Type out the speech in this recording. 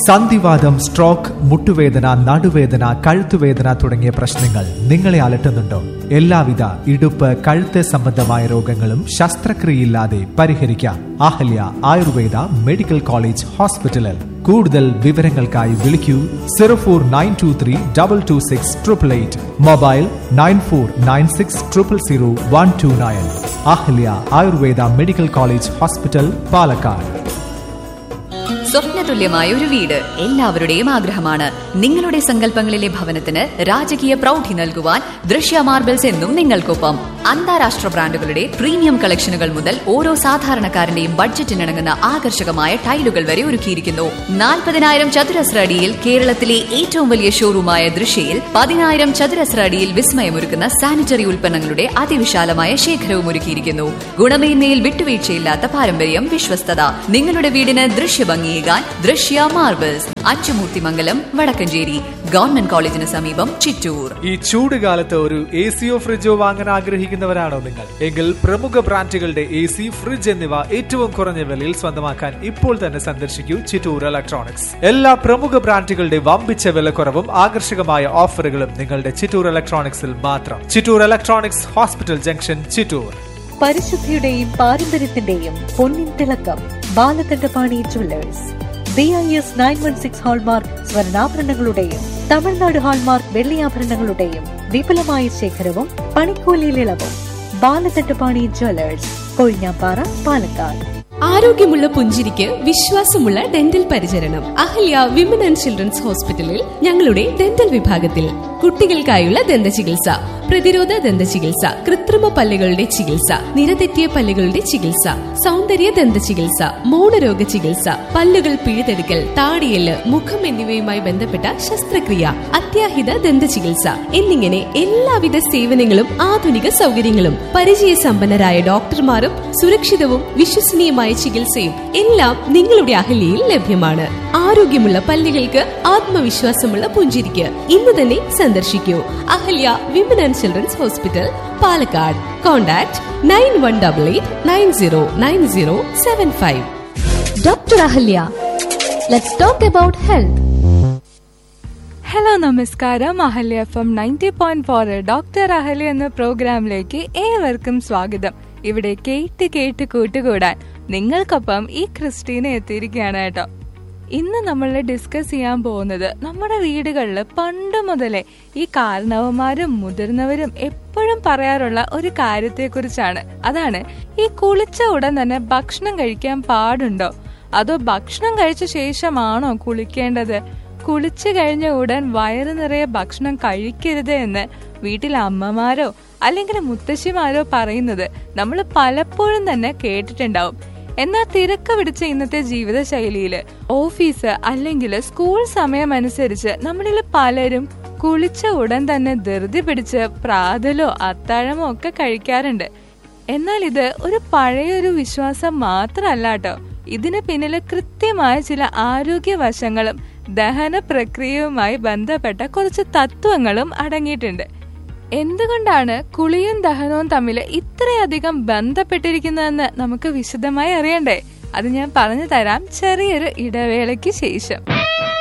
സന്ധിവാതം, stroke, മുട്ടുവേദന, നടുവേദന, കഴുത്തുവേദന തുടങ്ങിയ പ്രശ്നങ്ങൾ നിങ്ങളെ അലട്ടുന്നുണ്ടോ? എല്ലാവിധ ഇടുപ്പ്, കഴുത്ത് സംബന്ധമായ രോഗങ്ങളും ശസ്ത്രക്രിയയില്ലാതെ പരിഹരിക്കാം. അഹല്യ ആയുർവേദ മെഡിക്കൽ കോളേജ് ഹോസ്പിറ്റലിൽ. കൂടുതൽ വിവരങ്ങൾക്കായി വിളിക്കൂ 0492322688. Mobile 9496000129. Ahalya Ayurveda medical college hospital, Palakkad. സ്വപ്നതുല്യമായ ഒരു വീട് എല്ലാവരുടെയും ആഗ്രഹമാണ്. നിങ്ങളുടെ സങ്കല്പങ്ങളിലെ ഭവനത്തിന് രാജകീയ പ്രൗഢി നൽകുവാൻ ദൃശ്യ മാർബിൾസ് എന്നും നിങ്ങൾക്കൊപ്പം. അന്താരാഷ്ട്ര ബ്രാൻഡുകളുടെ പ്രീമിയം കളക്ഷനുകൾ മുതൽ ഓരോ സാധാരണക്കാരന്റെയും ബഡ്ജറ്റിനിണങ്ങുന്ന ആകർഷകമായ ടൈലുകൾ വരെ ഒരുക്കിയിരിക്കുന്നു. 40,000 ചതുരശ്ര അടിയിൽ കേരളത്തിലെ ഏറ്റവും വലിയ ഷോറൂമായ ദൃശ്യയിൽ 10,000 ചതുരശ്ര അടിയിൽ വിസ്മയമൊരുക്കുന്ന സാനിറ്ററി ഉൽപ്പന്നങ്ങളുടെ അതിവിശാലമായ ശേഖരവും ഒരുക്കിയിരിക്കുന്നു. ഗുണമേന്മയിൽ വിട്ടുവീഴ്ചയില്ലാത്ത പാരമ്പര്യം, വിശ്വസ്തത. നിങ്ങളുടെ വീടിന് ദൃശ്യഭംഗിയേകാൻ ദൃശ്യ മാർബിൾസ്, അച്ചുമൂർത്തിമംഗലം, വടക്കഞ്ചേരി. ഗവൺമെന്റ് കോളേജിന് സമീപം, ചിറ്റൂർ. ഈ ചൂട് കാലത്ത് ഒരു എസിയോ ഫ്രിഡ്ജോ വാങ്ങാൻ ആഗ്രഹിക്കുന്നവരാണോ നിങ്ങൾ? എങ്കിൽ പ്രമുഖ ബ്രാൻഡുകളുടെ AC, ഫ്രിഡ്ജ് എന്നിവ ഏറ്റവും കുറഞ്ഞ വിലയിൽ സ്വന്തമാക്കാൻ ഇപ്പോൾ തന്നെ സന്ദർശിക്കൂ ചിറ്റൂർ ഇലക്ട്രോണിക്സ്. എല്ലാ പ്രമുഖ ബ്രാൻഡുകളുടെ വമ്പിച്ച വിലക്കുറവും ആകർഷകമായ ഓഫറുകളും നിങ്ങളുടെ ചിറ്റൂർ ഇലക്ട്രോണിക്സിൽ മാത്രം. Chittur electronics, hospital junction, Chittur. പരിശുദ്ധിയുടെയും പാരമ്പര്യത്തിന്റെയും പൊന്നിൻ തിളക്കം Balakandapani jewellers. BIS 916 hallmark സ്വർണ്ണാഭരണങ്ങളുടെയും Tamil Nadu hallmark വെള്ളിയാഭരണങ്ങളുടെയും വിപുലമായ ശേഖരവും പണിക്കൂലിയിൽ ഇളവും. ബാലകണ്ഠപാണി ജുവല്ലേഴ്സ്, കൊഴിഞ്ഞാപ്പാറ, പാലക്കാട്. ആരോഗ്യമുള്ള പുഞ്ചിരിക്ക് വിശ്വാസമുള്ള ഡെന്റൽ പരിചരണം. അഹല്യ വിമൻ ആൻഡ് ചിൽഡ്രൻസ് ഹോസ്പിറ്റലിൽ ഞങ്ങളുടെ ഡെന്റൽ വിഭാഗത്തിൽ കുട്ടികൾക്കായുള്ള ദന്ത ചികിത്സ, പ്രതിരോധ ദന്ത ചികിത്സ, കൃത്രിമ പല്ലുകളുടെ ചികിത്സ, നിരതെറ്റിയ പല്ലുകളുടെ ചികിത്സ, സൗന്ദര്യ ദന്ത ചികിത്സ, മൗനരോഗ ചികിത്സ, പല്ലുകൾ പിഴുതെടുക്കൽ, താടിയെല്ല്, മുഖം എന്നിവയുമായി ബന്ധപ്പെട്ട ശസ്ത്രക്രിയ, അത്യാഹിത ദന്ത ചികിത്സ എന്നിങ്ങനെ എല്ലാവിധ സേവനങ്ങളും ആധുനിക സൗകര്യങ്ങളും പരിചയസമ്പന്നരായ ഡോക്ടർമാരും സുരക്ഷിതവും വിശ്വസനീയമായ ചികിത്സയും എല്ലാം നിങ്ങളുടെ അഹല്യയിൽ ലഭ്യമാണ്. ആരോഗ്യമുള്ള പല്ലുകൾക്ക് ആത്മവിശ്വാസമുള്ള പുഞ്ചിരിക്ക് ഇന്ന് തന്നെ സന്ദർശിക്കൂ. Ahalya women and children's hospital, Palakkad. Contact 9188909075. Doctor Ahalya, let's talk about health. Hello, നമസ്കാരം. അഹല്യ FM 90.4 ഡോക്ടർ അഹല്യ എന്ന പ്രോഗ്രാമിലേക്ക് ഏവർക്കും സ്വാഗതം. ഇവിടെ കേട്ട് കൂട്ടുകൂടാൻ നിങ്ങൾക്കൊപ്പം ഈ ക്രിസ്റ്റീന എത്തിയിരിക്കുകയാണ് കേട്ടോ. ഇന്ന് നമ്മൾ ഡിസ്കസ് ചെയ്യാൻ പോകുന്നത് നമ്മുടെ വീടുകളിൽ പണ്ട് മുതലേ ഈ കാരണവന്മാരും മുതിർന്നവരും എപ്പോഴും പറയാറുള്ള ഒരു കാര്യത്തെക്കുറിച്ചാണ്. അതാണ് ഈ കുളിച്ച ഉടൻ തന്നെ ഭക്ഷണം കഴിക്കാൻ പാടുണ്ടോ, അതോ ഭക്ഷണം കഴിച്ച ശേഷമാണോ കുളിക്കേണ്ടത്? കുളിച്ചു കഴിഞ്ഞ ഉടൻ വയറ് നിറയെ ഭക്ഷണം കഴിക്കരുത് എന്ന് വീട്ടിലെ അമ്മമാരോ അല്ലെങ്കിൽ മുത്തശ്ശിമാരോ പറയുന്നത് നമ്മൾ പലപ്പോഴും തന്നെ കേട്ടിട്ടുണ്ടാവും. എന്നാൽ തിരക്ക് പിടിച്ച ഇന്നത്തെ ജീവിതശൈലിയില് ഓഫീസ് അല്ലെങ്കിൽ സ്കൂൾ സമയമനുസരിച്ച് നമ്മളിൽ പലരും കുളിച്ച ഉടൻ തന്നെ ധൃതി പിടിച്ച് പ്രാതലോ അത്താഴമോ ഒക്കെ കഴിക്കാറുണ്ട്. എന്നാൽ ഇത് ഒരു പഴയൊരു വിശ്വാസം മാത്രമല്ല കേട്ടോ. ഇതിന് പിന്നില് കൃത്യമായ ചില ആരോഗ്യ വശങ്ങളും ദഹന പ്രക്രിയയുമായി ബന്ധപ്പെട്ട കുറച്ച് തത്വങ്ങളും അടങ്ങിയിട്ടുണ്ട്. എന്തുകൊണ്ടാണ് കുളിയും ദഹനവും തമ്മിൽ ഇത്രയധികം ബന്ധപ്പെട്ടിരിക്കുന്നതെന്ന് നമുക്ക് വിശദമായി അറിയണ്ടേ? അത് ഞാൻ പറഞ്ഞു തരാം ചെറിയൊരു ഇടവേളയ്ക്ക് ശേഷം.